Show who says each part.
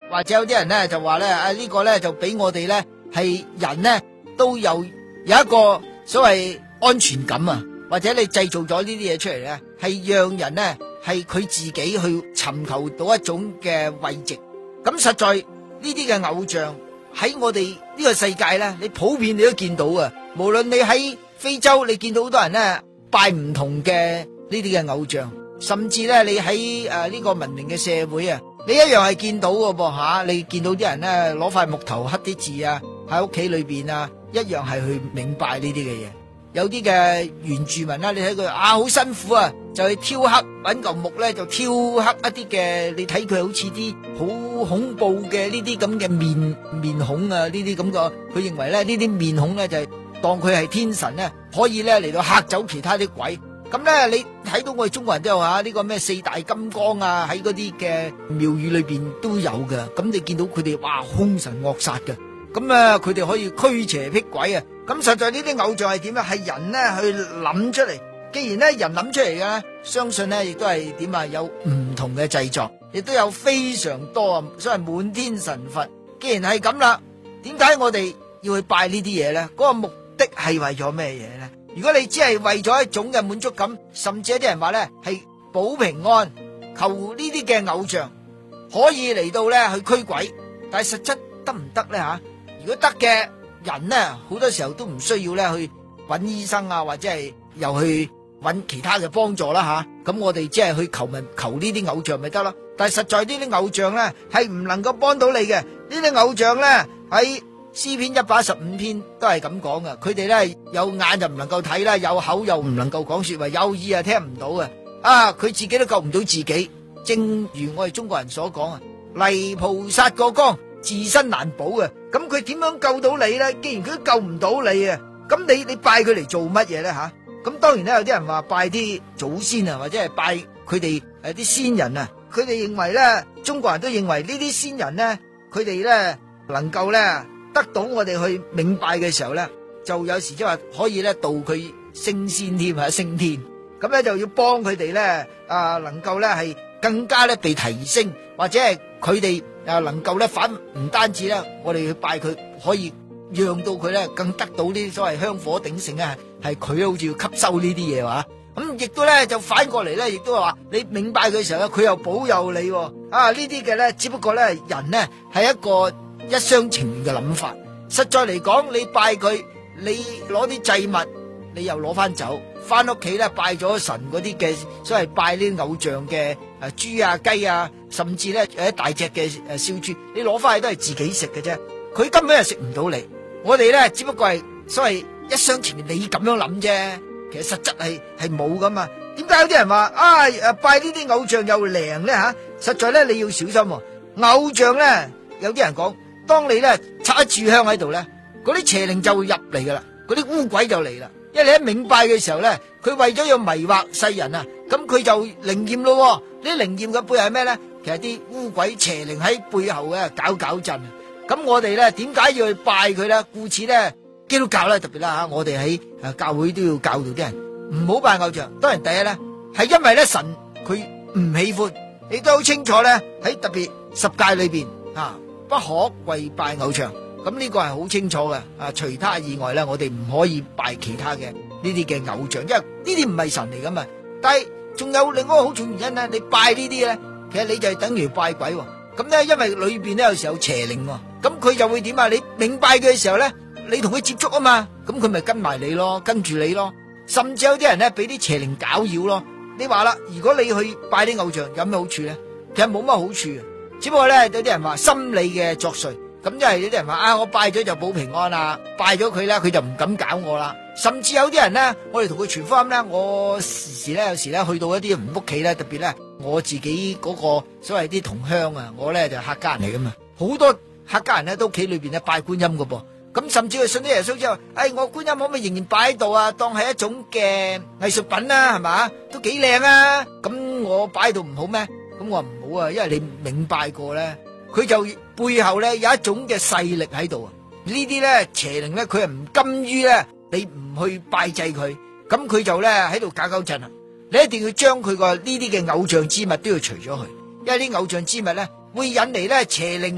Speaker 1: 或者有啲人咧就話咧呢個咧就俾我哋咧係人咧都有一個所謂安全感啊，或者你製造咗呢啲嘢出嚟咧，係讓人咧係佢自己去尋求到一種嘅慰藉。咁實在呢啲嘅偶像喺我哋呢個世界咧，你普遍你都見到啊。無論你喺非洲，你見到好多人咧拜唔同嘅呢啲嘅偶像，甚至咧你喺呢個文明嘅社會啊，你一樣係見到嘅噃吓。你見到啲人咧攞塊木頭刻啲字啊，喺屋企裏邊啊，一樣係去明白呢啲嘅嘢。有啲嘅原住民啦，你睇佢好辛苦啊，就去挑刻，搵嚿木咧就挑刻一啲嘅，你睇佢好似啲好恐怖嘅呢啲咁嘅面孔啊，呢啲咁個，佢認為咧呢啲面孔咧就係當佢係天神咧，可以咧嚟到嚇走其他啲鬼。咁咧你睇到我哋中國人都有呢個咩四大金剛啊，喺嗰啲嘅廟宇裏邊都有嘅。咁你見到佢哋哇兇神惡煞嘅，咁啊佢哋可以驅邪辟鬼啊。咁實在呢啲偶像係點咧？係人咧去諗出嚟。既然咧人諗出嚟嘅，相信咧亦都係點啊？有唔同嘅製作，亦都有非常多啊，所謂滿天神佛。既然係咁啦，點解我哋要去拜呢啲嘢咧？嗰個目的係為咗咩嘢咧？如果你只係為咗一種嘅滿足感，甚至有啲人話咧係保平安，求呢啲嘅偶像可以嚟到咧去驅鬼，但係實質得唔得咧吓？如果得嘅人咧，好多時候都唔需要咧去揾醫生啊，或者係又去揾其他嘅幫助啦吓。咁我哋只係去求呢啲偶像咪得咯。但係實在呢啲偶像咧係唔能夠幫到你嘅。呢啲偶像咧喺詩篇115篇都係咁講嘅。佢哋咧有眼就唔能夠睇啦，有口又唔能夠講說話，有耳啊聽唔到嘅。佢自己都救唔到自己。正如我哋中國人所講啊，泥菩薩過江，自身難保嘅。咁佢點樣救到你咧？既然佢都救唔到你啊，咁你拜佢嚟做乜嘢咧吓？咁當然咧，有啲人話拜啲祖先啊，或者係拜佢哋啲先人啊。佢哋認為咧，中國人都認為呢啲先人咧，佢哋咧能夠咧得到我哋去明拜嘅時候咧，就有時即係話可以咧度佢升仙添啊，升天。咁咧就要幫佢哋咧能夠咧係更加咧被提升，或者係佢哋能夠咧唔單止咧，我哋去拜佢可以讓到佢咧更得到呢啲所謂香火鼎盛啊，係佢好似要吸收呢啲嘢話。咁亦都咧就反過嚟咧，亦都話你明白佢嘅時候咧，佢又保佑你。呢啲嘅咧，只不過咧人咧係一個一廂情願嘅諗法。實在嚟講，你拜佢，你攞啲祭物，你又攞翻走，翻屋企咧拜咗神嗰啲嘅所謂拜呢啲偶像嘅豬啊雞啊，甚至咧有一大隻嘅燒豬，你攞翻去都係自己食嘅啫。佢根本係食唔到你。我哋咧只不過係所謂一廂情願，你咁樣諗啫。其實實質係冇噶嘛。點解有啲人話拜呢啲偶像又靈咧吓？實在咧你要小心。偶像咧有啲人講，當你咧插一炷香喺度咧，嗰啲邪靈就會入嚟噶啦，嗰啲污鬼就嚟啦。因為你一冥拜嘅時候咧，佢為咗要迷惑世人啊，咁佢就靈驗咯。呢啲靈驗嘅背後係咩咧？其實啲污鬼邪靈喺背後嘅搞震。咁我哋咧點解要去拜佢咧？故此咧，基督教咧特別啦吓，我哋喺教會都要教導啲人唔好拜偶像。當然第一咧係因為咧神佢唔喜歡，亦都好清楚咧喺特別十誡裏邊不可為拜偶像。咁呢個係好清楚嘅。除他以外咧，我哋唔可以拜其他嘅呢啲嘅偶像，因為呢啲唔係神嚟噶嘛。但係仲有另外一個好重要原因咧，你拜呢啲咧，其實你就係等於拜鬼。咁咧因為裏邊咧有時候有邪靈，咁佢就會點啊？你明拜嘅時候咧，你同佢接觸啊嘛，咁佢咪跟埋你咯，跟住你咯。甚至有啲人咧俾啲邪靈攪擾咯。你話啦，如果你去拜啲偶像有咩好處咧？其實冇乜好處，只不過咧有啲人話心理嘅作祟。咁即係有啲人話我拜咗就保平安啦，拜咗佢咧佢就唔敢搞我啦。甚至有啲人咧，我哋同佢傳福音咧，我有時咧去到一啲唔屋企咧，特別咧我自己嗰個所謂啲同鄉啊，我咧就客家人嚟噶嘛，好多客家人咧都屋企裏邊咧拜觀音噶噃。咁甚至佢信咗耶穌之後，我觀音可唔可以仍然擺喺度啊？當係一種嘅藝術品啦，係嘛，都幾靚啊！咁我擺喺度唔好咩？咁我話唔好啊，因為你明拜過咧，佢就背後咧有一種嘅勢力喺度啊！呢啲咧邪靈咧，佢係唔甘於咧你唔去拜祭佢，咁佢就咧喺度搞震啊！你一定要將佢個呢啲嘅偶像之物都要除咗佢，因為啲偶像之物咧會引嚟咧邪靈。